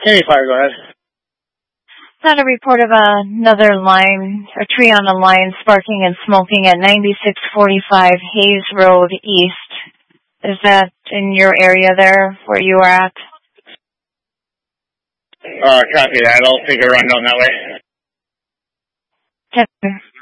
Any fire, go ahead. Got a report of another a tree on a line sparking and smoking at 9645 Hayes Road East. Is that in your area there where you are at? Copy that. I'll take a run down that way.